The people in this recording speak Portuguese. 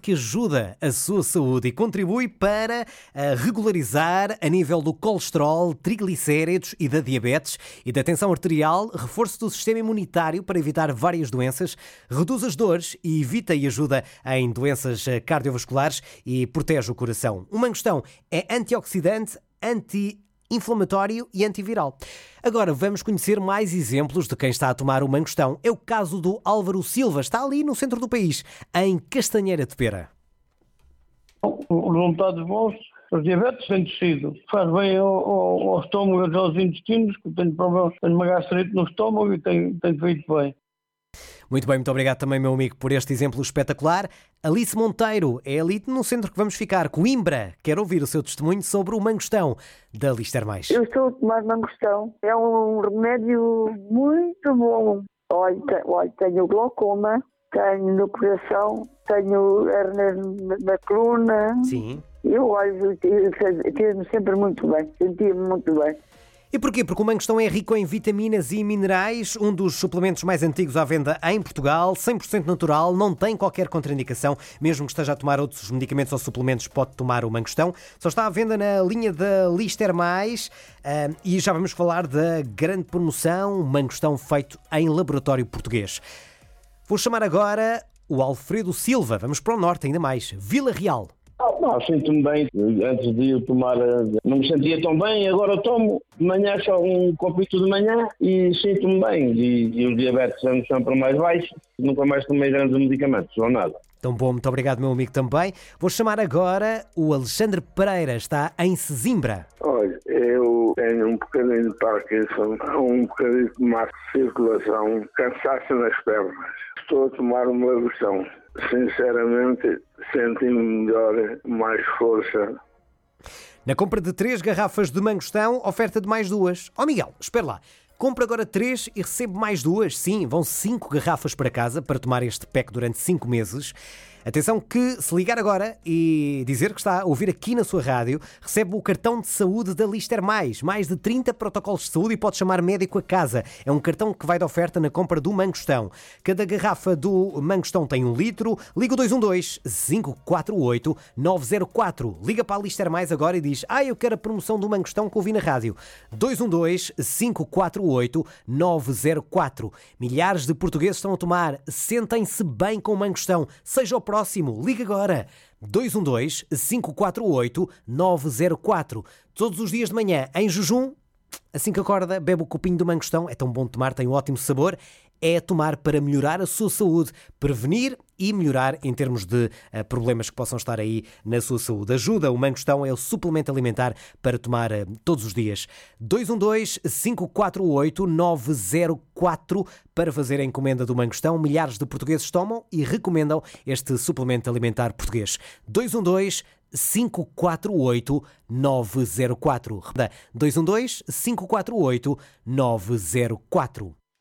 que ajuda a sua saúde e contribui para regularizar a nível do colesterol, triglicéridos e da diabetes e da tensão arterial, reforço do sistema imunitário para evitar várias doenças, reduz as dores e evita e ajuda em doenças cardiovasculares e protege o coração. O mangostão é antioxidante, anti-inflamatório e antiviral. Agora vamos conhecer mais exemplos de quem está a tomar o mangostão. É o caso do Álvaro Silva, está ali no centro do país, em Castanheira de Pera. Resultados bons, os diabetes têm descido, faz bem ao estômago e aos intestinos, que tenho problemas, tenho uma gastrite no estômago e tem feito bem. Muito bem, muito obrigado também, meu amigo, por este exemplo espetacular. Alice Monteiro é ali no centro que vamos ficar, Coimbra. Quero ouvir o seu testemunho sobre o mangostão da Lister Mais. Eu estou a tomar mangostão. É um remédio muito bom. Olha, tenho glaucoma, tenho no coração, tenho hernias na coluna. Sim. Eu fiz-me sempre muito bem, sentia-me muito bem. E porquê? Porque o mangostão é rico em vitaminas e minerais, um dos suplementos mais antigos à venda em Portugal, 100% natural, não tem qualquer contraindicação, mesmo que esteja a tomar outros medicamentos ou suplementos, pode tomar o mangostão. Só está à venda na linha da Lister Mais e já vamos falar da grande promoção, mangostão feito em laboratório português. Vou chamar agora o Alfredo Silva, vamos para o norte ainda mais, Vila Real. Sinto-me bem. Antes de eu tomar, não me sentia tão bem, agora tomo de manhã só um copito de manhã e sinto-me bem. E os diabetes são sempre mais baixos, nunca mais tomei grandes medicamentos, ou nada. Tão bom, muito obrigado, meu amigo, também. Vou chamar agora o Alexandre Pereira, está em Sesimbra. Olha, eu tenho um bocadinho de Parkinson, um bocadinho de má circulação, cansaço nas pernas. Estou a tomar uma versão. Sinceramente, senti-me melhor, mais força. Na compra de 3 garrafas de mangostão, oferta de mais 2. Miguel, espera lá. Compra agora 3 e recebe mais 2. Sim, vão 5 garrafas para casa para tomar este pack durante 5 meses. Atenção que, se ligar agora e dizer que está a ouvir aqui na sua rádio, recebe o cartão de saúde da Lister Mais de 30 protocolos de saúde e pode chamar médico a casa. É um cartão que vai de oferta na compra do mangostão. Cada garrafa do mangostão tem 1 litro. Liga o 212-548-904. Liga para a Lister Mais agora e diz: eu quero a promoção do mangostão que ouvi na rádio. 212-548-904. Milhares de portugueses estão a tomar. Sentem-se bem com o mangostão. Seja o próximo. Liga agora. 212-548-904. Todos os dias de manhã, em jejum, assim que acorda, bebe o copinho do mangostão. É tão bom tomar, tem um ótimo sabor. É tomar para melhorar a sua saúde, prevenir e melhorar em termos de problemas que possam estar aí na sua saúde. Ajuda, o mangostão é o suplemento alimentar para tomar todos os dias. 212-548-904 para fazer a encomenda do mangostão. Milhares de portugueses tomam e recomendam este suplemento alimentar português. 212-548-904. 212-548-904.